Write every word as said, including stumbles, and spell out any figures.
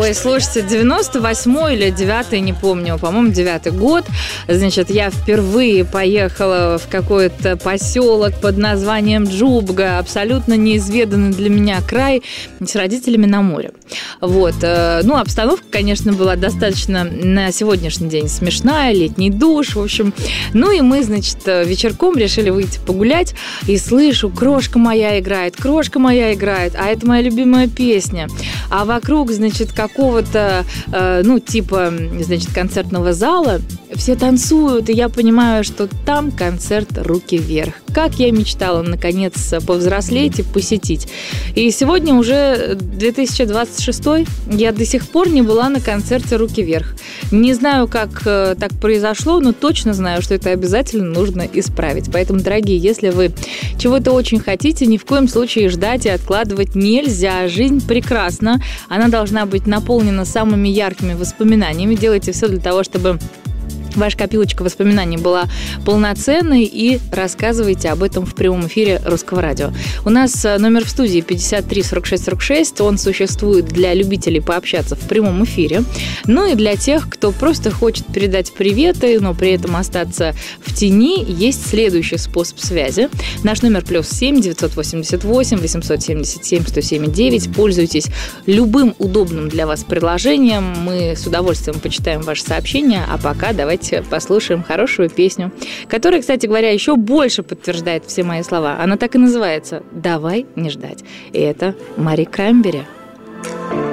Ой, слушайте, девяносто восьмой или девятый, не помню, по-моему, девятый год. Значит, я впервые поехала в какой-то поселок под названием Джубга, абсолютно неизведанный для меня край, с родителями на море. Вот. Ну, обстановка, конечно, была достаточно на сегодняшний день смешная, летний душ, в общем. Ну, и мы, значит, вечерком решили выйти погулять, и слышу, крошка моя играет, крошка моя играет, а это моя любимая песня. А вокруг, значит, какого-то, э, ну, типа, значит, концертного зала все танцуют, и я понимаю, что там концерт «Руки вверх». Как я мечтала, наконец, повзрослеть и посетить. И сегодня уже две тысячи двадцать шестой, я до сих пор не была на концерте «Руки вверх». Не знаю, как э, так произошло, но точно знаю, что это обязательно нужно исправить. Поэтому, дорогие, если вы чего-то очень хотите, ни в коем случае ждать и откладывать нельзя. Жизнь прекрасна, она должна быть наполнена самыми яркими воспоминаниями. Делайте все для того, чтобы ваша копилочка воспоминаний была полноценной, и рассказывайте об этом в прямом эфире Русского радио. У нас номер в студии пятьдесят три сорок шесть сорок шесть. Он существует для любителей пообщаться в прямом эфире. Ну и для тех, кто просто хочет передать приветы, но при этом остаться в тени, есть следующий способ связи. Наш номер плюс семь девятьсот восемьдесят восемь восемьсот семьдесят семь сто семь девять. Пользуйтесь любым удобным для вас приложением. Мы с удовольствием почитаем ваши сообщения. А пока давайте послушаем хорошую песню, которая, кстати говоря, еще больше подтверждает все мои слова. Она так и называется «Давай не ждать». И это Мари Краймбери.